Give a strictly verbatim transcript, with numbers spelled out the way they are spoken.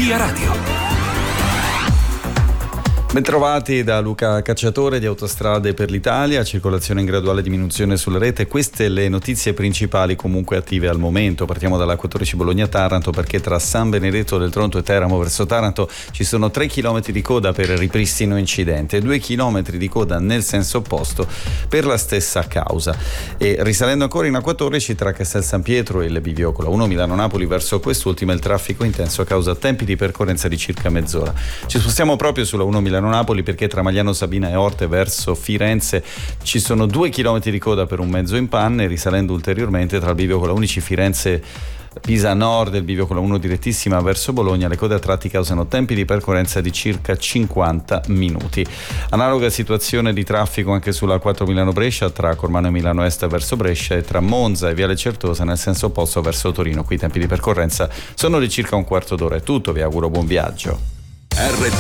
Via Radio. Bentrovati da Luca Cacciatore di Autostrade per l'Italia, circolazione in graduale diminuzione sulla rete. Queste le notizie principali comunque attive al momento. Partiamo dalla quattordici Bologna-Taranto, perché tra San Benedetto del Tronto e Teramo verso Taranto ci sono tre chilometri di coda per ripristino incidente e due chilometri di coda nel senso opposto per la stessa causa. E risalendo ancora in A quattordici tra Castel San Pietro e il bivio con la uno Milano-Napoli verso quest'ultima il traffico intenso causa tempi di percorrenza di circa mezz'ora. Ci spostiamo proprio sulla uno Milano Napoli, perché tra Magliano Sabina e Orte verso Firenze ci sono due chilometri di coda per un mezzo in panne, risalendo ulteriormente tra il bivio con la undici Firenze Pisa Nord e il bivio con la uno direttissima verso Bologna. Le code a tratti causano tempi di percorrenza di circa cinquanta minuti. Analoga situazione di traffico anche sulla A quattro Milano Brescia tra Cormano e Milano Est verso Brescia e tra Monza e Viale Certosa nel senso opposto verso Torino. Qui i tempi di percorrenza sono di circa un quarto d'ora. È tutto, vi auguro buon viaggio. R